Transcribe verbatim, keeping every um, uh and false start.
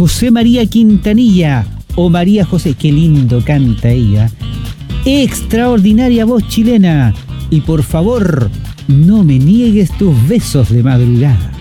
José María Quintanilla o María José, qué lindo canta ella. Extraordinaria voz chilena. Y por favor, no me niegues tus besos de madrugada.